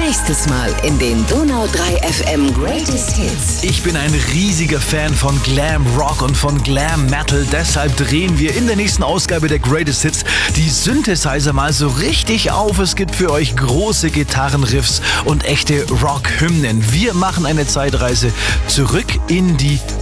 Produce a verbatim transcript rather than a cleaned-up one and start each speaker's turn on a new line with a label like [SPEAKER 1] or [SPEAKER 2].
[SPEAKER 1] Nächstes Mal in den Donau drei F M Greatest Hits.
[SPEAKER 2] Ich bin ein riesiger Fan von Glam Rock und von Glam Metal. Deshalb drehen wir in der nächsten Ausgabe der Greatest Hits die Synthesizer mal so richtig auf. Es gibt für euch große Gitarrenriffs und echte Rock-Hymnen. Wir machen eine Zeitreise zurück in die